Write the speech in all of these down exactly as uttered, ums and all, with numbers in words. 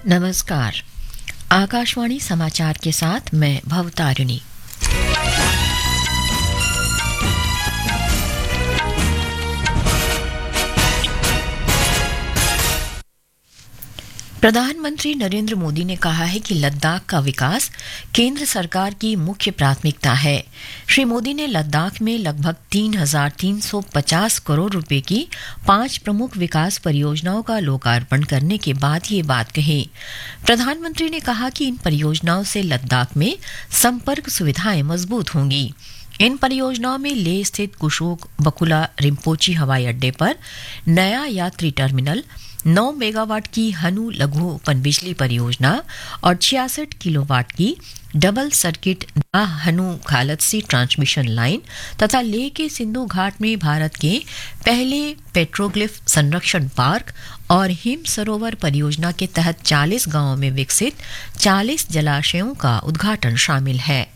नमस्कार। आकाशवाणी समाचार के साथ मैं भवतारिणी। प्रधानमंत्री नरेंद्र मोदी ने कहा है कि लद्दाख का विकास केंद्र सरकार की मुख्य प्राथमिकता है। श्री मोदी ने लद्दाख में लगभग तीन हजार तीन सौ पचास करोड़ रुपए की पांच प्रमुख विकास परियोजनाओं का लोकार्पण करने के बाद ये बात कही। प्रधानमंत्री ने कहा कि इन परियोजनाओं से लद्दाख में संपर्क सुविधाएं मजबूत होंगी। इन परियोजनाओं में लेह स्थित कुशोक बकुला रिम्पोची हवाई अड्डे पर नया यात्री टर्मिनल, नौ मेगावाट की हनु लघु पनबिजली परियोजना और छियासठ किलोवाट की डबल सर्किट हनु खालदसी ट्रांसमिशन लाइन तथा लेह के सिंधु घाट में भारत के पहले पेट्रोग्लिफ संरक्षण पार्क और हिम सरोवर परियोजना के तहत चालीस गांवों में विकसित चालीस जलाशयों का उद्घाटन शामिल है।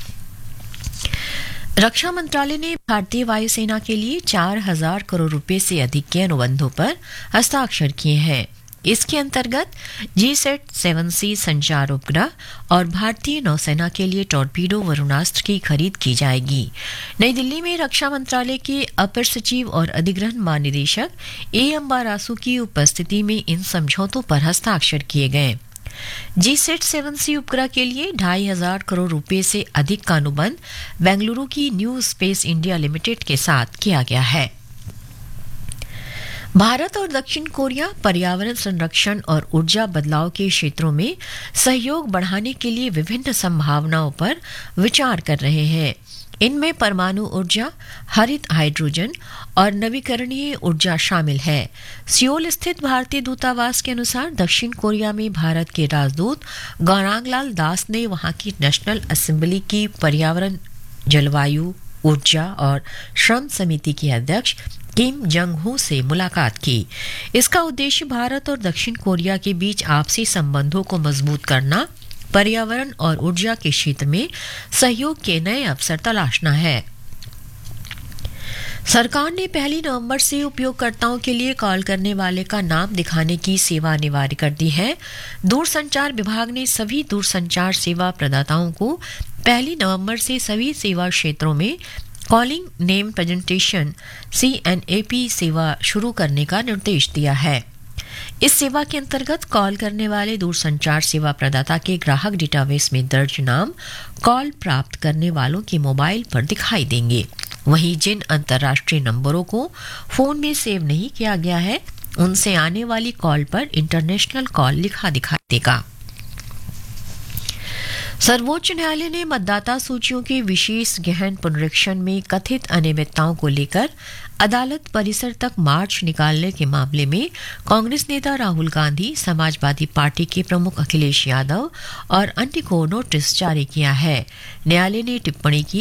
रक्षा मंत्रालय ने भारतीय वायुसेना के लिए चार हजार करोड़ रुपए से अधिक के अनुबंधों पर हस्ताक्षर किए हैं। इसके अंतर्गत जी सेट सेवन सी संचार उपग्रह और भारतीय नौसेना के लिए टॉर्पीडो वरुणास्त्र की खरीद की जाएगी। नई दिल्ली में रक्षा मंत्रालय के अपर सचिव और अधिग्रहण महानिदेशक ए अम्बारासु की उपस्थिति में इन समझौतों पर हस्ताक्षर किए गए। जी सेट सेवन सी उपग्रह के लिए ढाई हजार करोड़ रुपए से अधिक का अनुबंध बेंगलुरु की न्यू स्पेस इंडिया लिमिटेड के साथ किया गया है। भारत और दक्षिण कोरिया पर्यावरण संरक्षण और ऊर्जा बदलाव के क्षेत्रों में सहयोग बढ़ाने के लिए विभिन्न संभावनाओं पर विचार कर रहे हैं। इनमें परमाणु ऊर्जा, हरित हाइड्रोजन और नवीकरणीय ऊर्जा शामिल है। सियोल स्थित भारतीय दूतावास के अनुसार दक्षिण कोरिया में भारत के राजदूत गौरांगलाल दास ने वहां की नेशनल असेंबली की पर्यावरण, जलवायु, ऊर्जा और श्रम समिति के अध्यक्ष किम जंग हू से मुलाकात की। इसका उद्देश्य भारत और दक्षिण कोरिया के बीच आपसी संबंधों को मजबूत करना, पर्यावरण और ऊर्जा के क्षेत्र में सहयोग के नए अवसर तलाशना है। सरकार ने पहली नवंबर से उपयोगकर्ताओं के लिए कॉल करने वाले का नाम दिखाने की सेवा अनिवार्य कर दी है। दूरसंचार विभाग ने सभी दूरसंचार सेवा प्रदाताओं को पहली नवंबर से सभी सेवा क्षेत्रों में calling name presentation C N A P सेवा शुरू करने का निर्देश दिया है। इस सेवा के अंतर्गत कॉल करने वाले दूरसंचार सेवा प्रदाता के ग्राहक डेटाबेस में दर्ज नाम कॉल प्राप्त करने वालों के मोबाइल पर दिखाई देंगे। वहीं जिन अंतर्राष्ट्रीय नंबरों को फोन में सेव नहीं किया गया है, उनसे आने वाली कॉल पर इंटरनेशनल कॉल लिखा दिखाई देगा। सर्वोच्च न्यायालय ने मतदाता सूचियों के विशेष गहन पुनरीक्षण में कथित अनियमितताओं को लेकर अदालत परिसर तक मार्च निकालने के मामले में कांग्रेस नेता राहुल गांधी, समाजवादी पार्टी के प्रमुख अखिलेश यादव और अन्य को नोटिस जारी किया है। न्यायालय ने टिप्पणी की